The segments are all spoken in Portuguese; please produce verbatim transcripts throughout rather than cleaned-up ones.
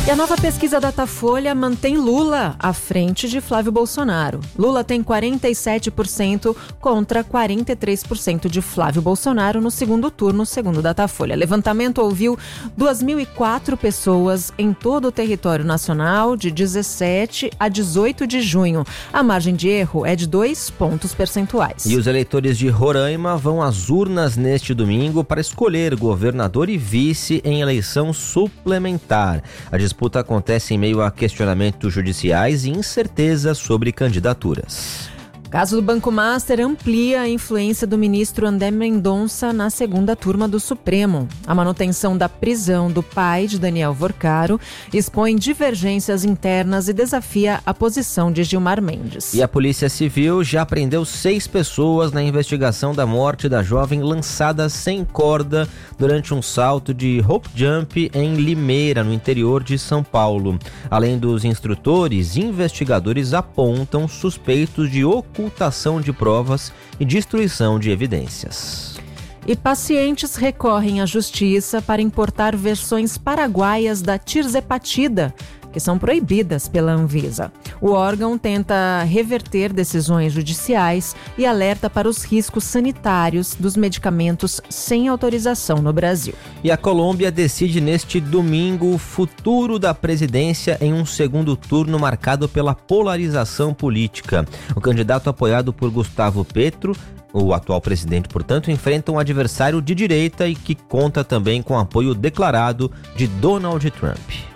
E a nova pesquisa Datafolha mantém Lula à frente de Flávio Bolsonaro. Lula tem quarenta e sete por cento contra quarenta e três por cento de Flávio Bolsonaro no segundo turno, segundo Datafolha. Levantamento ouviu duas mil e quatro pessoas em todo o território nacional de dezessete a dezoito de junho. A margem de erro é de dois pontos percentuais. E os eleitores de Roraima vão às urnas neste domingo para escolher governador e vice em eleição suplementar. A disputa acontece em meio a questionamentos judiciais e incerteza sobre candidaturas. O caso do Banco Master amplia a influência do ministro André Mendonça na segunda turma do Supremo. A manutenção da prisão do pai de Daniel Vorcaro expõe divergências internas e desafia a posição de Gilmar Mendes. E a Polícia Civil já prendeu seis pessoas na investigação da morte da jovem lançada sem corda durante um salto de rope jump em Limeira, no interior de São Paulo. Além dos instrutores, investigadores apontam suspeitos de ocultação ocultação de provas e destruição de evidências. E pacientes recorrem à justiça para importar versões paraguaias da tirzepatida, que são proibidas pela Anvisa. O órgão tenta reverter decisões judiciais e alerta para os riscos sanitários dos medicamentos sem autorização no Brasil. E a Colômbia decide neste domingo o futuro da presidência em um segundo turno marcado pela polarização política. O candidato apoiado por Gustavo Petro, o atual presidente, portanto, enfrenta um adversário de direita e que conta também com apoio declarado de Donald Trump.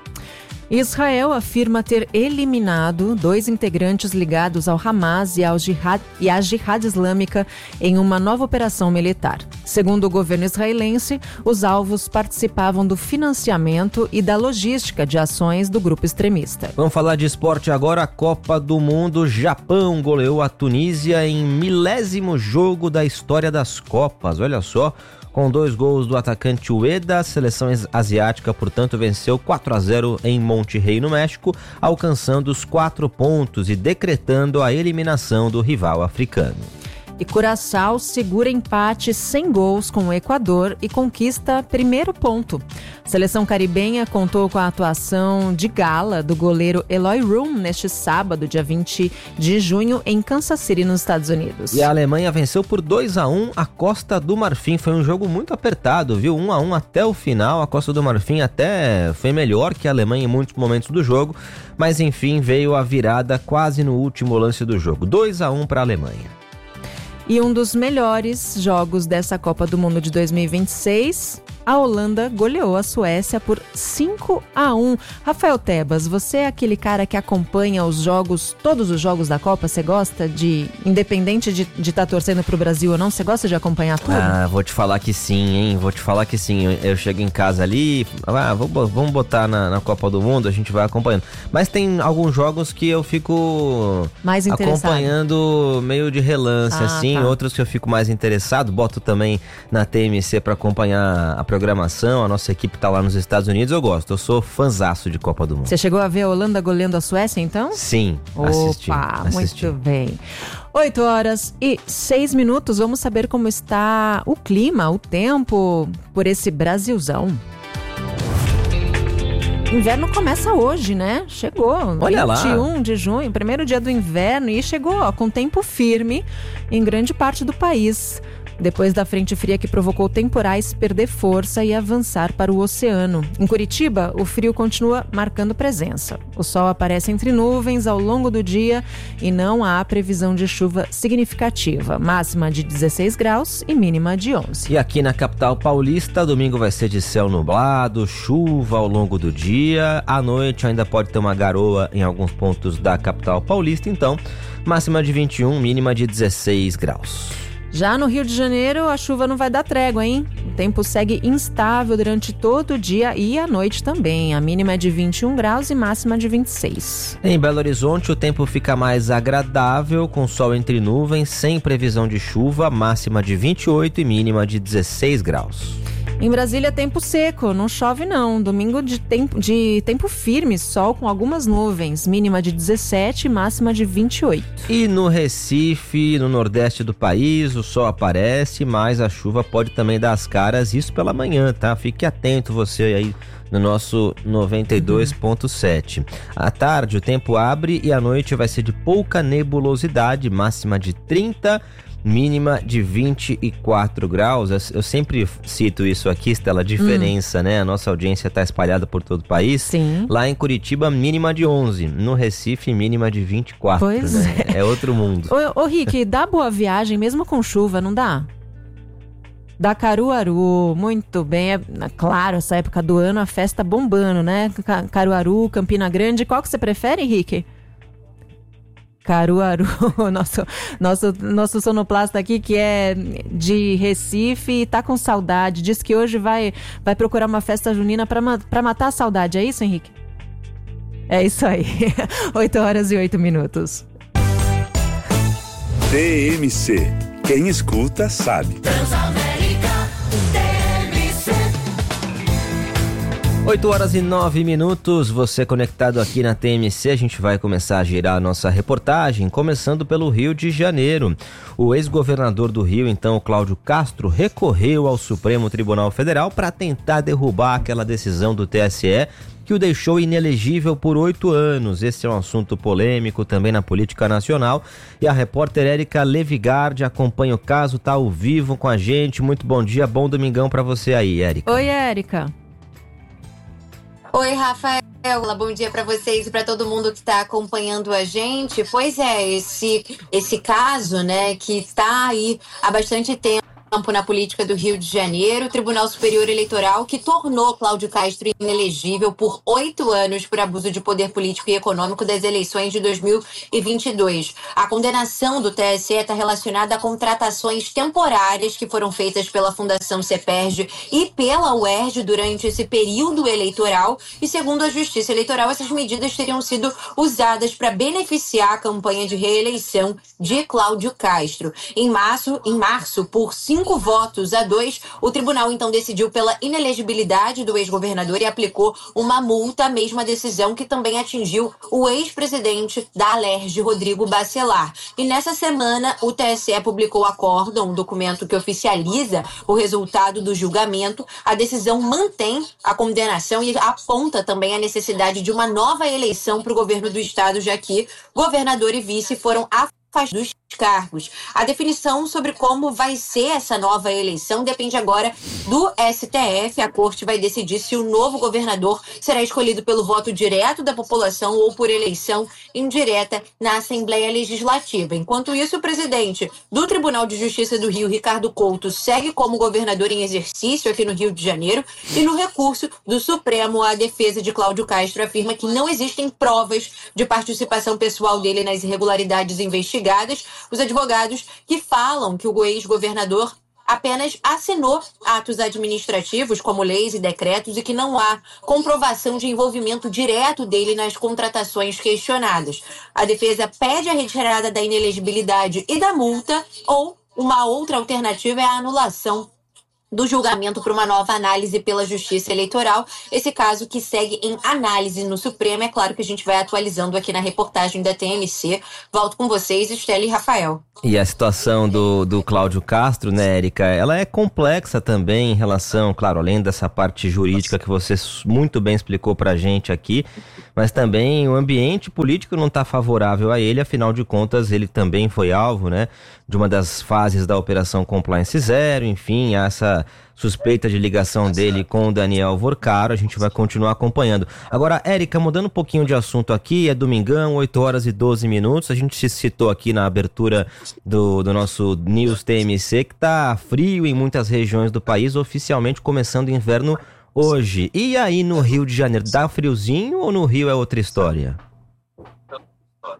Israel afirma ter eliminado dois integrantes ligados ao Hamas e, ao jihad, e à Jihad Islâmica em uma nova operação militar. Segundo o governo israelense, os alvos participavam do financiamento e da logística de ações do grupo extremista. Vamos falar de esporte agora. A Copa do Mundo. Japão goleou a Tunísia em milésimo jogo da história das Copas. Olha só. Com dois gols do atacante Ueda, a seleção asiática, portanto, venceu quatro a zero em Monterrey, no México, alcançando os quatro pontos e decretando a eliminação do rival africano. E Curaçao segura empate sem gols com o Equador e conquista primeiro ponto. A seleção caribenha contou com a atuação de gala do goleiro Eloy Room neste sábado, dia vinte de junho, em Kansas City, nos Estados Unidos. E a Alemanha venceu por dois a um a Costa do Marfim. Foi um jogo muito apertado, viu? um a um até o final. A Costa do Marfim até foi melhor que a Alemanha em muitos momentos do jogo, mas enfim, veio a virada quase no último lance do jogo. dois a um para a Alemanha. E um dos melhores jogos dessa Copa do Mundo de dois mil e vinte e seis, a Holanda goleou a Suécia por cinco a um. Rafael Tebas, você é aquele cara que acompanha os jogos, todos os jogos da Copa? Você gosta de, independente de estar tá torcendo pro Brasil ou não, você gosta de acompanhar tudo? Ah, vou te falar que sim, hein? Vou te falar que sim. Eu, eu chego em casa ali, ah, vou, vamos botar na, na Copa do Mundo, a gente vai acompanhando. Mas tem alguns jogos que eu fico mais acompanhando meio de relance, ah, assim. Tá. Outros que eu fico mais interessado, boto também na T M C para acompanhar a programação, a nossa equipe tá lá nos Estados Unidos, eu gosto, eu sou fanzaço de Copa do Mundo. Você chegou a ver a Holanda goleando a Suécia, então? Sim, Opa, assisti. assisti. Muito bem. oito horas e seis minutos, vamos saber como está o clima, o tempo por esse Brasilzão. Inverno começa hoje, né? Chegou. Olha lá. vinte e um de junho, primeiro dia do inverno, e chegou ó, com tempo firme em grande parte do país. Depois da frente fria que provocou temporais perder força e avançar para o oceano. Em Curitiba, o frio continua marcando presença. O sol aparece entre nuvens ao longo do dia e não há previsão de chuva significativa. Máxima de dezesseis graus e mínima de onze. E aqui na capital paulista, domingo vai ser de céu nublado, chuva ao longo do dia. À noite ainda pode ter uma garoa em alguns pontos da capital paulista, então máxima de vinte e um, mínima de dezesseis graus. Já no Rio de Janeiro, a chuva não vai dar trégua, hein? O tempo segue instável durante todo o dia e à noite também. A mínima é de vinte e um graus e máxima de vinte e seis. Em Belo Horizonte, o tempo fica mais agradável, com sol entre nuvens, sem previsão de chuva, máxima de vinte e oito e mínima de dezesseis graus. Em Brasília, tempo seco, não chove não. Domingo de tempo, de tempo firme, sol com algumas nuvens. Mínima de dezessete, máxima de vinte e oito. E no Recife, no nordeste do país, o sol aparece, mas a chuva pode também dar as caras, isso pela manhã, tá? Fique atento você aí no nosso noventa e dois ponto sete. À tarde, o tempo abre e à noite vai ser de pouca nebulosidade, máxima de trinta, mínima de vinte e quatro graus. Eu sempre cito isso aqui, Estela, a diferença, hum. né? A nossa audiência está espalhada por todo o país. Sim. Lá em Curitiba, mínima de onze. No Recife, mínima de vinte e quatro. Pois né? é. É outro mundo. Ô, ô Rick, dá boa viagem mesmo com chuva, não dá? Da Caruaru, muito bem. É, claro, essa época do ano, a festa bombando, né? Caruaru, Campina Grande. Qual que você prefere, Rick? Caruaru, nosso, nosso, nosso sonoplasta aqui que é de Recife e tá com saudade. Diz que hoje vai, vai procurar uma festa junina pra, pra matar a saudade. É isso, Henrique? É isso aí. oito horas e oito minutos. T M C. Quem escuta sabe. oito horas e nove minutos, você conectado aqui na T M C, a gente vai começar a girar a nossa reportagem, começando pelo Rio de Janeiro. O ex-governador do Rio, então, Cláudio Castro, recorreu ao Supremo Tribunal Federal para tentar derrubar aquela decisão do T S E que o deixou inelegível por oito anos. Esse é um assunto polêmico também na política nacional. E a repórter Érica Levigardi acompanha o caso, tá ao vivo com a gente. Muito bom dia, bom domingão para você aí, Érica. Oi, Érica. Oi, Rafael. Bom dia para vocês e para todo mundo que está acompanhando a gente. Pois é, esse, esse caso, né, que está aí há bastante tempo na política do Rio de Janeiro, o Tribunal Superior Eleitoral, que tornou Cláudio Castro inelegível por oito anos por abuso de poder político e econômico das eleições de dois mil e vinte e dois. A condenação do T S E está relacionada a contratações temporárias que foram feitas pela Fundação CEPERJ e pela U E R J durante esse período eleitoral e, segundo a Justiça Eleitoral, essas medidas teriam sido usadas para beneficiar a campanha de reeleição de Cláudio Castro. Em março, em março, por cinco Cinco votos a dois, o tribunal então decidiu pela inelegibilidade do ex-governador e aplicou uma multa, a mesma decisão que também atingiu o ex-presidente da Alerj, Rodrigo Bacelar. E nessa semana, o T S E publicou o acórdão, um documento que oficializa o resultado do julgamento. A decisão mantém a condenação e aponta também a necessidade de uma nova eleição para o governo do estado, já que governador e vice foram afastados dos cargos. A definição sobre como vai ser essa nova eleição depende agora do S T F. A corte vai decidir se o novo governador será escolhido pelo voto direto da população ou por eleição indireta na Assembleia Legislativa. Enquanto isso, o presidente do Tribunal de Justiça do Rio, Ricardo Couto, segue como governador em exercício aqui no Rio de Janeiro e no recurso do Supremo, a defesa de Cláudio Castro afirma que não existem provas de participação pessoal dele nas irregularidades investigadas. Os advogados que falam que o ex-governador apenas assinou atos administrativos, como leis e decretos, e que não há comprovação de envolvimento direto dele nas contratações questionadas. A defesa pede a retirada da inelegibilidade e da multa, ou uma outra alternativa é a anulação do julgamento para uma nova análise pela Justiça Eleitoral. Esse caso que segue em análise no Supremo. É claro que a gente vai atualizando aqui na reportagem da T M C. Volto com vocês, Estela e Rafael. E a situação do, do Cláudio Castro, né, Érica, ela é complexa também em relação, claro, além dessa parte jurídica que você muito bem explicou pra gente aqui, mas também o ambiente político não está favorável a ele, afinal de contas ele também foi alvo, né, de uma das fases da Operação Compliance Zero, enfim, essa suspeita de ligação dele com o Daniel Vorcaro. A gente vai continuar acompanhando. Agora, Érica, mudando um pouquinho de assunto aqui, é domingão, oito horas e doze minutos, a gente se citou aqui na abertura do, do nosso News T M C que tá frio em muitas regiões do país, oficialmente começando o inverno hoje. E aí no Rio de Janeiro, dá friozinho ou no Rio é outra história?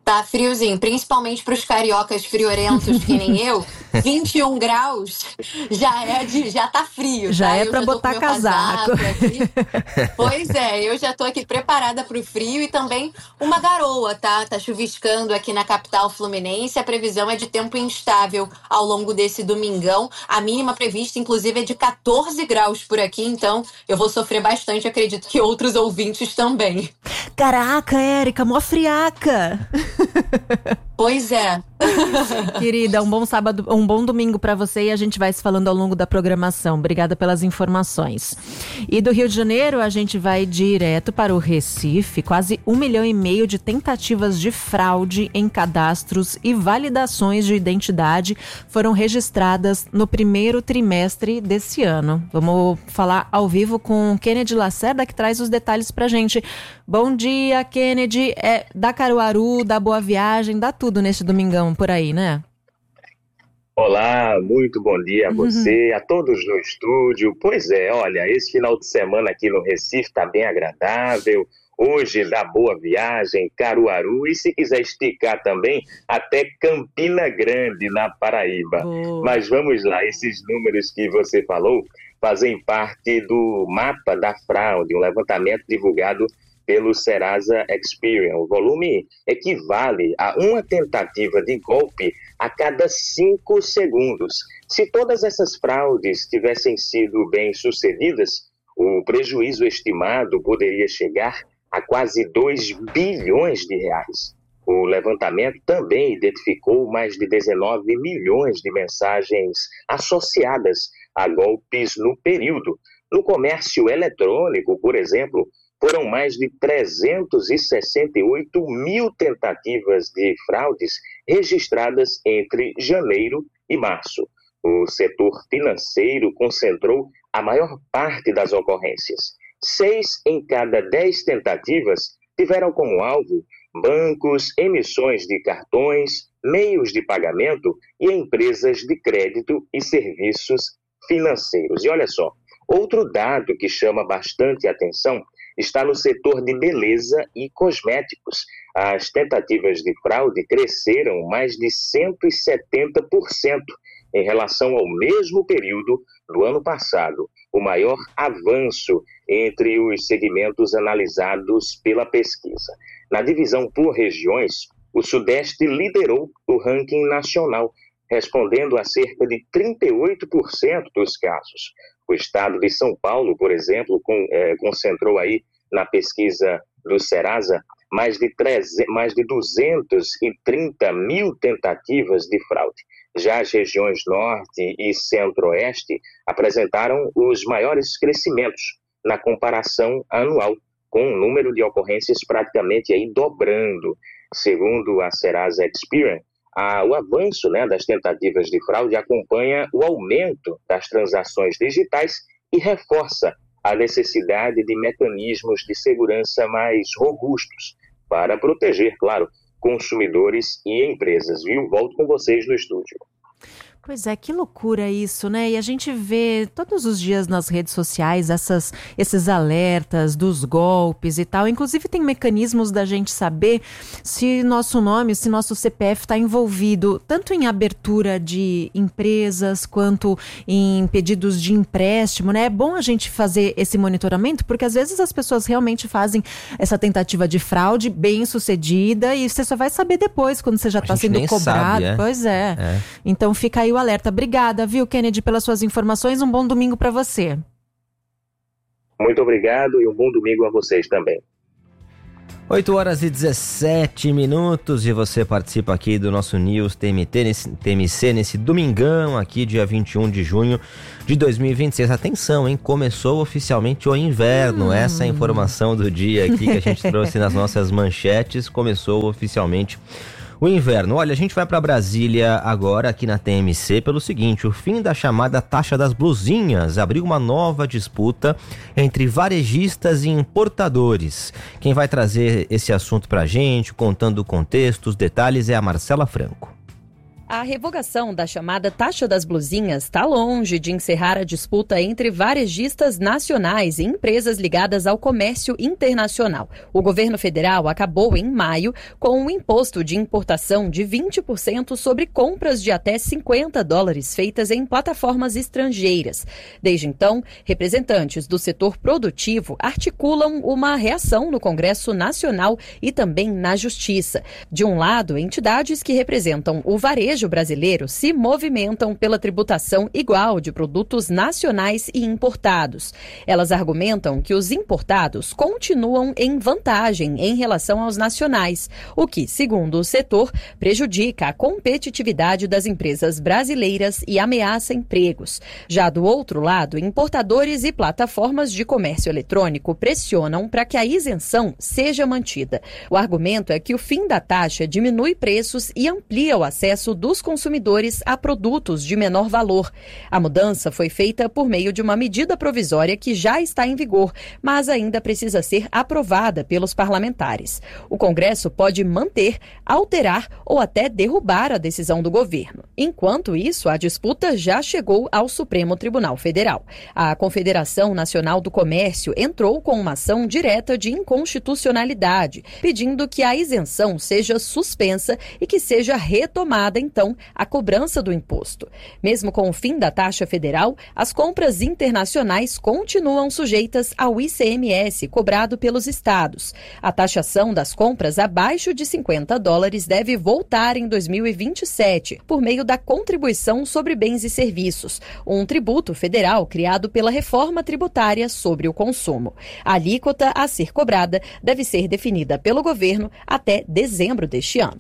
Tá friozinho, principalmente para os cariocas friorentos que nem eu. vinte e um graus já é de, já tá frio. Já tá? é eu para botar casaco. Aqui. Pois é, eu já tô aqui preparada para o frio e também uma garoa, tá? Tá chuviscando aqui na capital fluminense. A previsão é de tempo instável ao longo desse domingão. A mínima prevista, inclusive, é de catorze graus por aqui, então eu vou sofrer bastante, acredito que outros ouvintes também. Caraca, Érica, mó friaca! Pois é. Querida, um bom sábado, um bom domingo pra você e a gente vai se falando ao longo da programação. Obrigada pelas informações. E do Rio de Janeiro, a gente vai direto para o Recife. Quase um milhão e meio de tentativas de fraude em cadastros e validações de identidade foram registradas no primeiro trimestre desse ano. Vamos falar ao vivo com Kennedy Lacerda, que traz os detalhes pra gente. Bom dia, Kennedy. É da Caruaru, da Boa Viagem, dá tudo nesse domingão por aí, né? Olá, muito bom dia a você, uhum. a todos no estúdio. Pois é, olha, esse final de semana aqui no Recife está bem agradável. Hoje dá Boa Viagem, Caruaru e se quiser esticar também, até Campina Grande, na Paraíba. Oh. Mas vamos lá, esses números que você falou fazem parte do mapa da fraude, um levantamento divulgado pelo Serasa Experian. O volume equivale a uma tentativa de golpe a cada cinco segundos. Se todas essas fraudes tivessem sido bem-sucedidas, o prejuízo estimado poderia chegar a quase dois bilhões de reais. O levantamento também identificou mais de dezenove milhões de mensagens associadas a golpes no período. No comércio eletrônico, por exemplo, foram mais de trezentos e sessenta e oito mil tentativas de fraudes registradas entre janeiro e março. O setor financeiro concentrou a maior parte das ocorrências. Seis em cada dez tentativas tiveram como alvo bancos, emissões de cartões, meios de pagamento e empresas de crédito e serviços financeiros. E olha só, outro dado que chama bastante atenção está no setor de beleza e cosméticos. As tentativas de fraude cresceram mais de cento e setenta por cento em relação ao mesmo período do ano passado, o maior avanço entre os segmentos analisados pela pesquisa. Na divisão por regiões, o Sudeste liderou o ranking nacional, respondendo a cerca de trinta e oito por cento dos casos. O estado de São Paulo, por exemplo, com, é, concentrou aí na pesquisa do Serasa mais de, trezentos, mais de duzentos e trinta mil tentativas de fraude. Já as regiões Norte e Centro-Oeste apresentaram os maiores crescimentos na comparação anual, com o número de ocorrências praticamente aí dobrando. Segundo a Serasa Experian, A, o avanço, né, das tentativas de fraude acompanha o aumento das transações digitais e reforça a necessidade de mecanismos de segurança mais robustos para proteger, claro, consumidores e empresas. Viu? Volto com vocês no estúdio. Pois é, que loucura isso, né? E a gente vê todos os dias nas redes sociais essas, esses alertas dos golpes e tal. Inclusive tem mecanismos da gente saber se nosso nome, se nosso C P F está envolvido tanto em abertura de empresas quanto em pedidos de empréstimo, né? É bom a gente fazer esse monitoramento porque às vezes as pessoas realmente fazem essa tentativa de fraude bem sucedida e você só vai saber depois quando você já está sendo cobrado. Sabe, é? Pois é. é. Então fica aí o alerta. Obrigada, viu, Kennedy, pelas suas informações. Um bom domingo para você. Muito obrigado e um bom domingo a vocês também. oito horas e dezessete minutos e você participa aqui do nosso News T M T, nesse, T M C nesse domingão aqui, dia vinte e um de junho de dois mil e vinte e seis. Atenção, hein? Começou oficialmente o inverno. Hum. Essa é a informação do dia aqui que a gente trouxe nas nossas manchetes. Começou oficialmente o inverno. Olha, a gente vai para Brasília agora, aqui na T M C, pelo seguinte: o fim da chamada taxa das blusinhas abriu uma nova disputa entre varejistas e importadores. Quem vai trazer esse assunto para a gente, contando o contexto, os detalhes, é a Marcela Franco. A revogação da chamada taxa das blusinhas está longe de encerrar a disputa entre varejistas nacionais e empresas ligadas ao comércio internacional. O governo federal acabou, em maio, com um imposto de importação de vinte por cento sobre compras de até cinquenta dólares feitas em plataformas estrangeiras. Desde então, representantes do setor produtivo articulam uma reação no Congresso Nacional e também na Justiça. De um lado, entidades que representam o varejo brasileiro se movimentam pela tributação igual de produtos nacionais e importados. Elas argumentam que os importados continuam em vantagem em relação aos nacionais, o que, segundo o setor, prejudica a competitividade das empresas brasileiras e ameaça empregos. Já do outro lado, importadores e plataformas de comércio eletrônico pressionam para que a isenção seja mantida. O argumento é que o fim da taxa diminui preços e amplia o acesso dos consumidores a produtos de menor valor. A mudança foi feita por meio de uma medida provisória que já está em vigor, mas ainda precisa ser aprovada pelos parlamentares. O Congresso pode manter, alterar ou até derrubar a decisão do governo. Enquanto isso, a disputa já chegou ao Supremo Tribunal Federal. A Confederação Nacional do Comércio entrou com uma ação direta de inconstitucionalidade, pedindo que a isenção seja suspensa e que seja retomada, então, a cobrança do imposto. Mesmo com o fim da taxa federal, as compras internacionais continuam sujeitas ao I C M S cobrado pelos estados. A taxação das compras abaixo de cinquenta dólares deve voltar em dois mil e vinte e sete, por meio da Contribuição sobre Bens e Serviços, um tributo federal criado pela reforma tributária sobre o consumo. A alíquota a ser cobrada deve ser definida pelo governo até dezembro deste ano.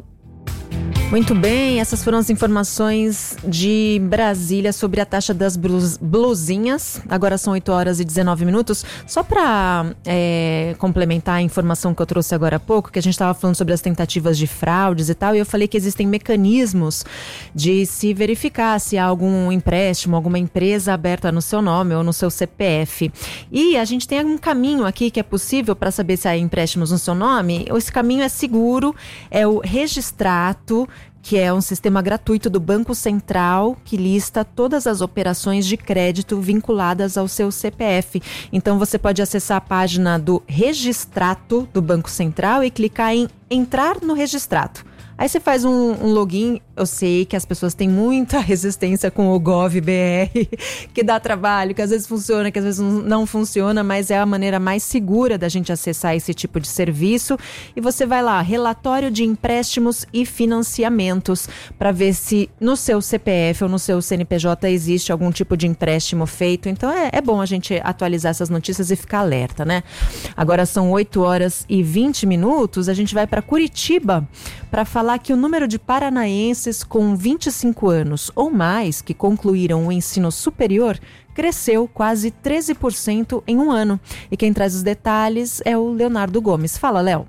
Muito bem, essas foram as informações de Brasília sobre a taxa das blusinhas. Agora são oito horas e dezenove minutos. Só para é, complementar a informação que eu trouxe agora há pouco, que a gente estava falando sobre as tentativas de fraudes e tal, e eu falei que existem mecanismos de se verificar se há algum empréstimo, alguma empresa aberta no seu nome ou no seu C P F. E a gente tem um caminho aqui que é possível para saber se há empréstimos no seu nome. Esse caminho é seguro, é o Registrato, que é um sistema gratuito do Banco Central que lista todas as operações de crédito vinculadas ao seu C P F. Então você pode acessar a página do Registrato do Banco Central e clicar em entrar no Registrato. Aí você faz um, um login. Eu sei que as pessoas têm muita resistência com o Gov.br, que dá trabalho, que às vezes funciona, que às vezes não funciona, mas é a maneira mais segura da gente acessar esse tipo de serviço. E você vai lá, relatório de empréstimos e financiamentos, para ver se no seu C P F ou no seu C N P J existe algum tipo de empréstimo feito. Então é, é bom a gente atualizar essas notícias e ficar alerta, né? Agora são oito horas e vinte minutos, a gente vai para Curitiba para falar que o número de paranaenses com vinte e cinco anos ou mais que concluíram o ensino superior cresceu quase treze por cento em um ano. E quem traz os detalhes é o Leonardo Gomes. Fala, Léo.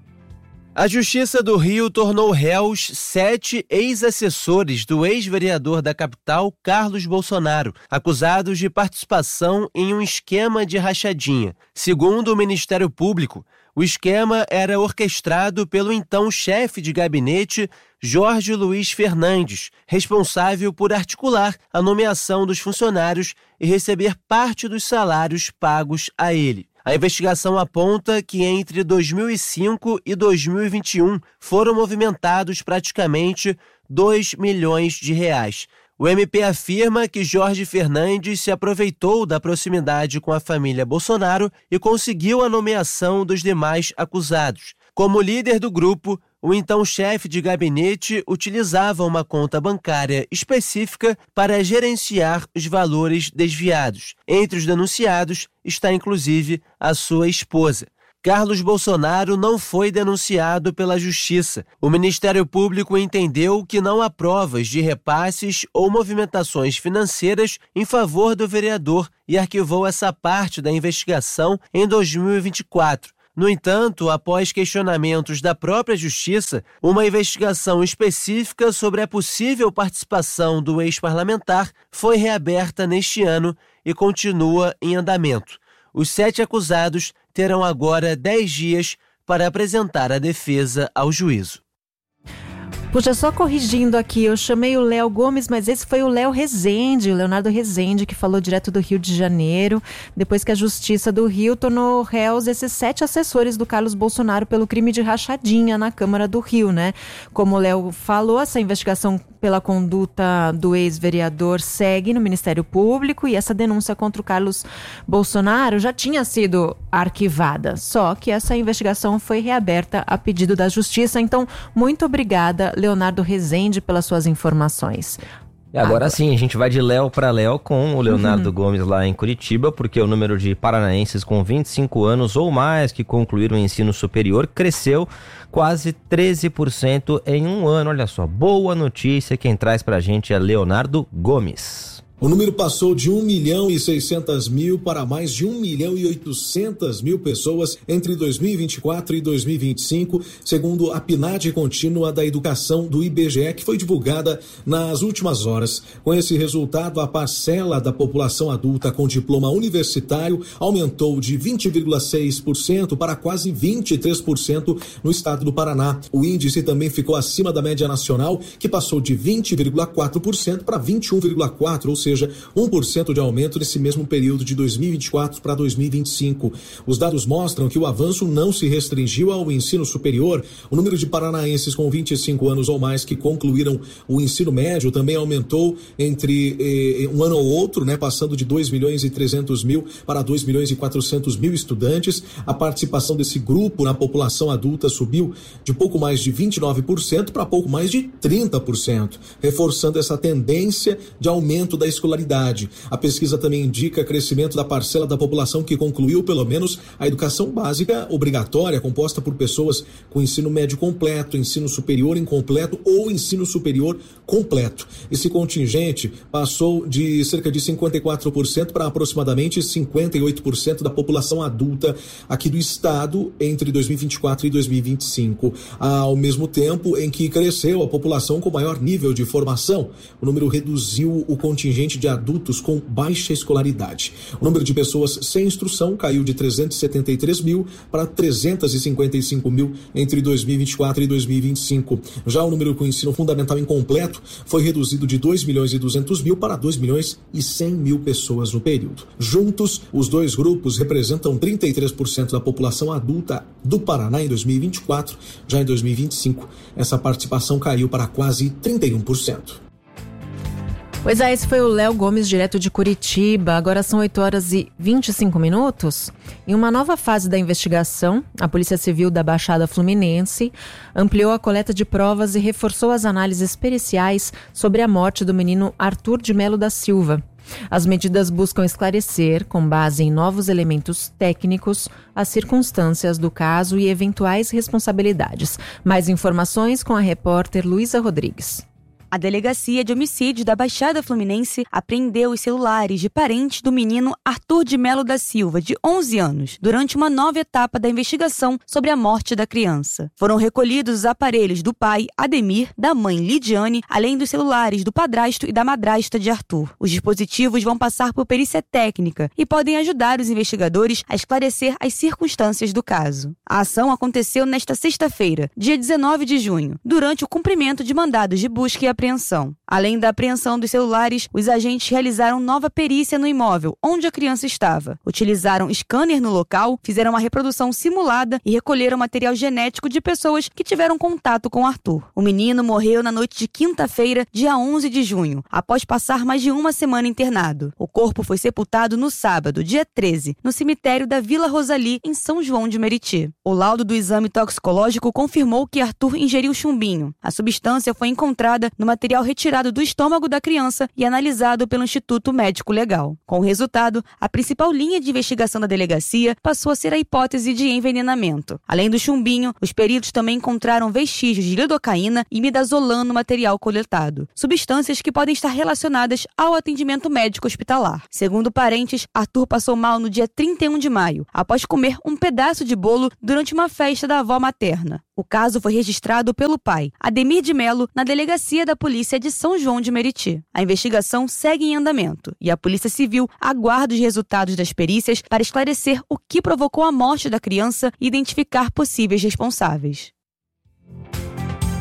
A Justiça do Rio tornou réus sete ex-assessores do ex-vereador da capital, Carlos Bolsonaro, acusados de participação em um esquema de rachadinha. Segundo o Ministério Público, o esquema era orquestrado pelo então chefe de gabinete, Jorge Luiz Fernandes, responsável por articular a nomeação dos funcionários e receber parte dos salários pagos a ele. A investigação aponta que entre dois mil e cinco e dois mil e vinte e um foram movimentados praticamente dois milhões de reais. O M P afirma que Jorge Fernandes se aproveitou da proximidade com a família Bolsonaro e conseguiu a nomeação dos demais acusados. Como líder do grupo, o então chefe de gabinete utilizava uma conta bancária específica para gerenciar os valores desviados. Entre os denunciados está inclusive a sua esposa. Carlos Bolsonaro não foi denunciado pela Justiça. O Ministério Público entendeu que não há provas de repasses ou movimentações financeiras em favor do vereador e arquivou essa parte da investigação em dois mil e vinte e quatro. No entanto, após questionamentos da própria Justiça, uma investigação específica sobre a possível participação do ex-parlamentar foi reaberta neste ano e continua em andamento. Os sete acusados terão agora dez dias para apresentar a defesa ao juízo. Puxa, só corrigindo aqui, eu chamei o Léo Gomes, mas esse foi o Léo Rezende, o Leonardo Rezende, que falou direto do Rio de Janeiro, depois que a Justiça do Rio tornou réus esses sete assessores do Carlos Bolsonaro pelo crime de rachadinha na Câmara do Rio, né? Como o Léo falou, essa investigação pela conduta do ex-vereador segue no Ministério Público e essa denúncia contra o Carlos Bolsonaro já tinha sido arquivada, só que essa investigação foi reaberta a pedido da Justiça. Então, muito obrigada, Leonardo Rezende, pelas suas informações. E agora, agora sim, a gente vai de Léo para Léo com o Leonardo uhum. Gomes lá em Curitiba, porque o número de paranaenses com vinte e cinco anos ou mais que concluíram o ensino superior cresceu quase treze por cento em um ano. Olha só, boa notícia, quem traz pra gente é Leonardo Gomes. O número passou de um milhão e seiscentos mil para mais de um milhão e oitocentos mil pessoas entre dois mil e vinte e quatro e dois mil e vinte e cinco, segundo a P N A D contínua da educação do I B G E, que foi divulgada nas últimas horas. Com esse resultado, a parcela da população adulta com diploma universitário aumentou de vinte vírgula seis por cento para quase vinte e três por cento no estado do Paraná. O índice também ficou acima da média nacional, que passou de vinte vírgula quatro por cento para vinte e um vírgula quatro por cento, ou seja, seja, um por cento de aumento nesse mesmo período de dois mil e vinte e quatro para dois mil e vinte e cinco. Os dados mostram que o avanço não se restringiu ao ensino superior. O número de paranaenses com vinte e cinco anos ou mais que concluíram o ensino médio também aumentou entre eh, um ano ou outro, né, passando de dois milhões e trezentos mil para dois milhões e quatrocentos mil estudantes. A participação desse grupo na população adulta subiu de pouco mais de vinte e nove por cento para pouco mais de trinta por cento, reforçando essa tendência de aumento da escolaridade. A pesquisa também indica crescimento da parcela da população que concluiu pelo menos a educação básica obrigatória, composta por pessoas com ensino médio completo, ensino superior incompleto ou ensino superior completo. Esse contingente passou de cerca de cinquenta e quatro por cento para aproximadamente cinquenta e oito por cento da população adulta aqui do estado entre dois mil e vinte e quatro e dois mil e vinte e cinco, ao mesmo tempo em que cresceu a população com maior nível de formação. O número reduziu o contingente de adultos com baixa escolaridade. O número de pessoas sem instrução caiu de trezentos e setenta e três mil para trezentos e cinquenta e cinco mil entre dois mil e vinte e quatro e dois mil e vinte e cinco. Já o número com ensino fundamental incompleto foi reduzido de dois milhões e duzentos mil para dois milhões e cem mil pessoas no período. Juntos, os dois grupos representam trinta e três por cento da população adulta do Paraná em dois mil e vinte e quatro. Já em dois mil e vinte e cinco, essa participação caiu para quase trinta e um por cento. Pois é, esse foi o Léo Gomes, direto de Curitiba. Agora são oito horas e vinte e cinco minutos. Em uma nova fase da investigação, a Polícia Civil da Baixada Fluminense ampliou a coleta de provas e reforçou as análises periciais sobre a morte do menino Arthur de Melo da Silva. As medidas buscam esclarecer, com base em novos elementos técnicos, as circunstâncias do caso e eventuais responsabilidades. Mais informações com a repórter Luísa Rodrigues. A Delegacia de Homicídios da Baixada Fluminense apreendeu os celulares de parentes do menino Arthur de Melo da Silva, de onze anos, durante uma nova etapa da investigação sobre a morte da criança. Foram recolhidos os aparelhos do pai, Ademir, da mãe, Lidiane, além dos celulares do padrasto e da madrasta de Arthur. Os dispositivos vão passar por perícia técnica e podem ajudar os investigadores a esclarecer as circunstâncias do caso. A ação aconteceu nesta sexta-feira, dia dezenove de junho, durante o cumprimento de mandados de busca e apreensão. Além da apreensão dos celulares, os agentes realizaram nova perícia no imóvel onde a criança estava. Utilizaram scanner no local, fizeram uma reprodução simulada e recolheram material genético de pessoas que tiveram contato com Arthur. O menino morreu na noite de quinta-feira, dia onze de junho, após passar mais de uma semana internado. O corpo foi sepultado no sábado, dia treze, no cemitério da Vila Rosali, em São João de Meriti. O laudo do exame toxicológico confirmou que Arthur ingeriu chumbinho. A substância foi encontrada no material retirado do estômago da criança e analisado pelo Instituto Médico Legal. Com o resultado, a principal linha de investigação da delegacia passou a ser a hipótese de envenenamento. Além do chumbinho, os peritos também encontraram vestígios de lidocaína e midazolam no material coletado, substâncias que podem estar relacionadas ao atendimento médico hospitalar. Segundo parentes, Arthur passou mal no dia trinta e um de maio, após comer um pedaço de bolo durante uma festa da avó materna. O caso foi registrado pelo pai, Ademir de Melo, na delegacia da polícia de São João de Meriti. A investigação segue em andamento e a Polícia Civil aguarda os resultados das perícias para esclarecer o que provocou a morte da criança e identificar possíveis responsáveis.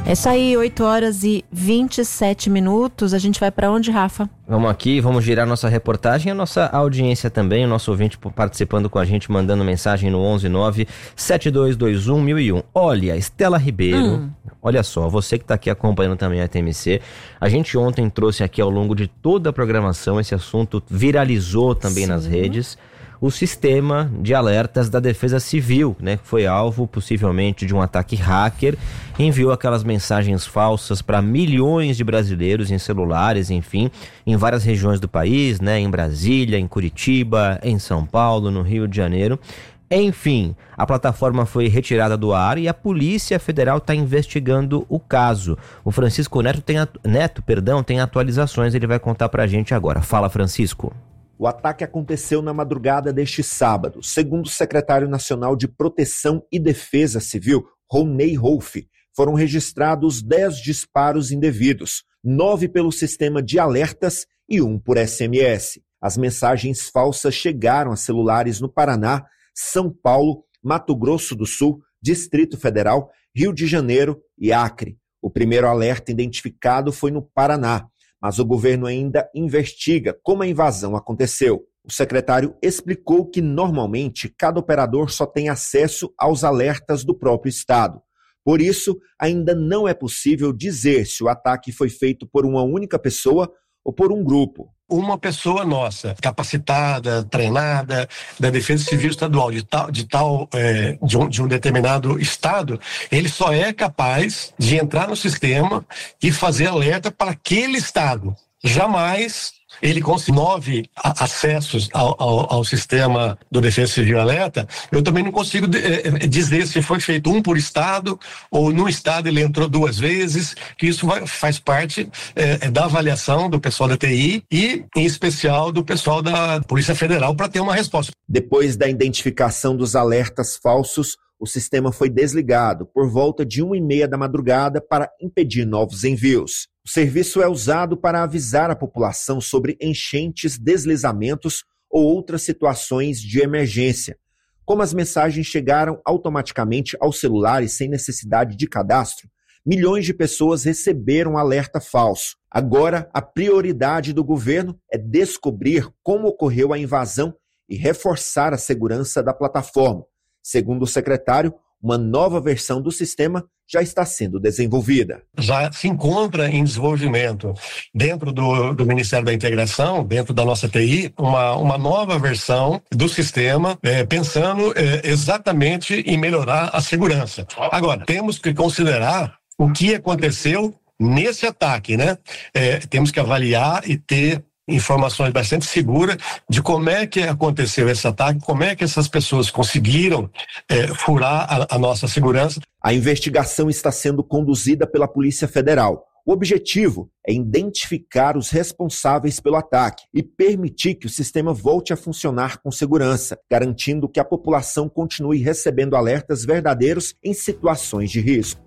É isso aí, oito horas e vinte e sete minutos. A gente vai para onde, Rafa? Vamos aqui, vamos girar nossa reportagem, a nossa audiência também, o nosso ouvinte participando com a gente, mandando mensagem no onze nove sete dois dois um mil e um. Olha, Estela Ribeiro, hum. olha só, você que está aqui acompanhando também a T M C, a gente ontem trouxe aqui ao longo de toda a programação, esse assunto viralizou também Sim. nas redes, o sistema de alertas da Defesa Civil, né, que foi alvo possivelmente de um ataque hacker, enviou aquelas mensagens falsas para milhões de brasileiros em celulares, enfim, em várias regiões do país, né, em Brasília, em Curitiba, em São Paulo, no Rio de Janeiro. Enfim, a plataforma foi retirada do ar e a Polícia Federal está investigando o caso. O Francisco Neto tem, atu- Neto, perdão, tem atualizações, ele vai contar para a gente agora. Fala, Francisco. O ataque aconteceu na madrugada deste sábado. Segundo o secretário nacional de Proteção e Defesa Civil, Ronei Rolfe, foram registrados dez disparos indevidos, nove pelo sistema de alertas e um por S M S. As mensagens falsas chegaram a celulares no Paraná, São Paulo, Mato Grosso do Sul, Distrito Federal, Rio de Janeiro e Acre. O primeiro alerta identificado foi no Paraná, mas o governo ainda investiga como a invasão aconteceu. O secretário explicou que, normalmente, cada operador só tem acesso aos alertas do próprio estado. Por isso, ainda não é possível dizer se o ataque foi feito por uma única pessoa ou por um grupo. Uma pessoa nossa, capacitada, treinada, da Defesa Civil Estadual, de tal, de, tal é, de, um, de um determinado estado, ele só é capaz de entrar no sistema e fazer alerta para aquele estado. Jamais ele consegue nove acessos ao, ao, ao sistema do Defesa Civil Alerta. Eu também não consigo é, dizer se foi feito um por estado ou num estado ele entrou duas vezes, que isso vai, faz parte é, da avaliação do pessoal da T I e, em especial, do pessoal da Polícia Federal para ter uma resposta. Depois da identificação dos alertas falsos, o sistema foi desligado por volta de uma e meia da madrugada para impedir novos envios. O serviço é usado para avisar a população sobre enchentes, deslizamentos ou outras situações de emergência. Como as mensagens chegaram automaticamente aos celulares sem necessidade de cadastro, milhões de pessoas receberam alerta falso. Agora, a prioridade do governo é descobrir como ocorreu a invasão e reforçar a segurança da plataforma. Segundo o secretário, uma nova versão do sistema já está sendo desenvolvida. Já se encontra em desenvolvimento dentro do, do Ministério da Integração, dentro da nossa T I, uma, uma nova versão do sistema, é, pensando é, exatamente em melhorar a segurança. Agora, temos que considerar o que aconteceu nesse ataque, né? É, temos que avaliar e ter informações bastante seguras de como é que aconteceu esse ataque, como é que essas pessoas conseguiram é, furar a, a nossa segurança. A investigação está sendo conduzida pela Polícia Federal. O objetivo é identificar os responsáveis pelo ataque e permitir que o sistema volte a funcionar com segurança, garantindo que a população continue recebendo alertas verdadeiros em situações de risco.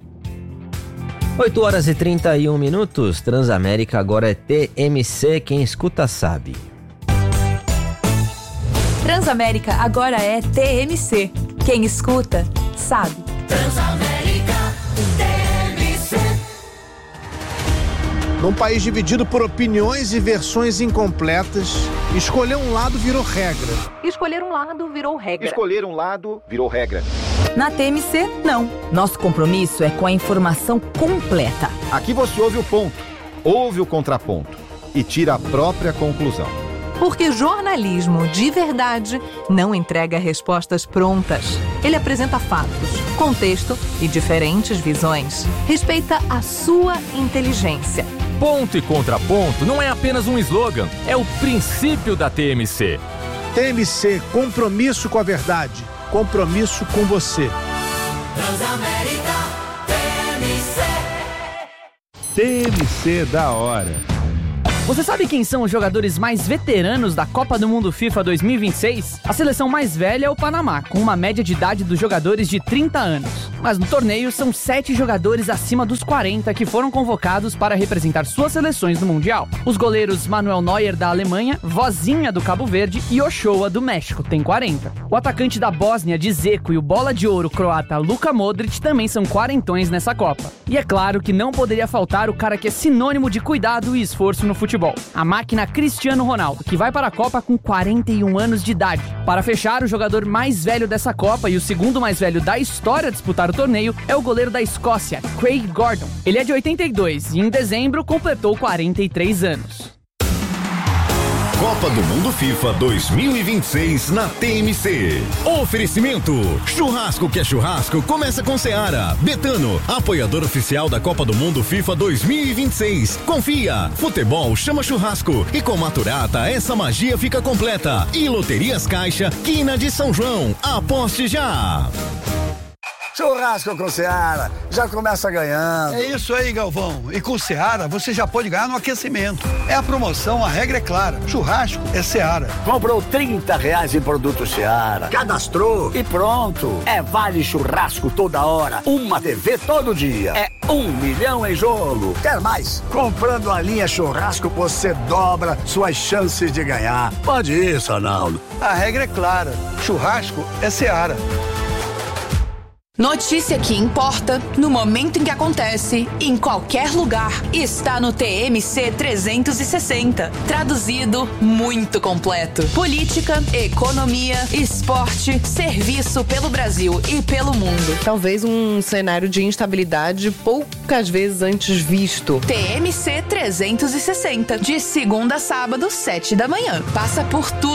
oito horas e trinta e um minutos, Transamérica agora é T M C, quem escuta sabe. Transamérica agora é T M C, quem escuta sabe. Transamérica T M C. Num país dividido por opiniões e versões incompletas, escolher um lado virou regra. Escolher um lado virou regra. Escolher um lado virou regra. Na T M C, não. Nosso compromisso é com a informação completa. Aqui você ouve o ponto, ouve o contraponto e tira a própria conclusão. Porque jornalismo de verdade não entrega respostas prontas. Ele apresenta fatos, contexto e diferentes visões. Respeita a sua inteligência. Ponto e contraponto não é apenas um slogan, é o princípio da T M C. T M C, compromisso com a verdade, compromisso com você. Transamérica T M C. T M C da hora. Você sabe quem são os jogadores mais veteranos da Copa do Mundo FIFA dois mil e vinte e seis? A seleção mais velha é o Panamá, com uma média de idade dos jogadores de trinta anos. Mas no torneio são sete jogadores acima dos quarenta que foram convocados para representar suas seleções no Mundial. Os goleiros Manuel Neuer da Alemanha, Vozinha do Cabo Verde e Ochoa do México tem quarenta. O atacante da Bósnia, Dzeko, e o bola de ouro croata Luka Modric também são quarentões nessa Copa. E é claro que não poderia faltar o cara que é sinônimo de cuidado e esforço no futebol. A máquina Cristiano Ronaldo, que vai para a Copa com quarenta e um anos de idade. Para fechar, o jogador mais velho dessa Copa e o segundo mais velho da história a disputar o torneio é o goleiro da Escócia, Craig Gordon. Ele é de oitenta e dois e em dezembro completou quarenta e três anos. Copa do Mundo FIFA dois mil e vinte e seis na T M C. Oferecimento: churrasco que é churrasco começa com Seara. Betano, apoiador oficial da Copa do Mundo FIFA dois mil e vinte e seis. Confia, futebol chama churrasco e com Maturata essa magia fica completa. E Loterias Caixa, quina de São João. Aposte já! Churrasco com Seara, já começa ganhando. É isso aí, Galvão. E com Seara, você já pode ganhar no aquecimento. É a promoção, a regra é clara. Churrasco é Seara. Comprou trinta reais em produto Seara, cadastrou e pronto. É vale churrasco toda hora, uma T V todo dia. É um milhão em jogo. Quer mais? Comprando a linha churrasco, você dobra suas chances de ganhar. Pode isso, Arnaldo. A regra é clara. Churrasco é Seara. Notícia que importa, no momento em que acontece, em qualquer lugar, está no T M C trezentos e sessenta. Traduzido, muito completo. Política, economia, esporte, serviço pelo Brasil e pelo mundo. Talvez um cenário de instabilidade poucas vezes antes visto. T M C trezentos e sessenta, de segunda a sábado, sete da manhã. Passa por tudo.